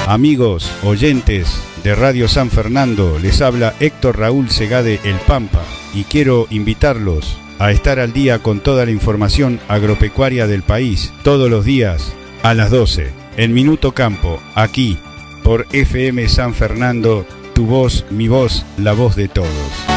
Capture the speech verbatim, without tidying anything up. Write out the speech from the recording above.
Amigos, oyentes de Radio San Fernando, les habla Héctor Raúl Segade El Pampa y quiero invitarlos a estar al día con toda la información agropecuaria del país, todos los días a las doce, en Minuto Campo, aquí por F M San Fernando, tu voz, mi voz, la voz de todos.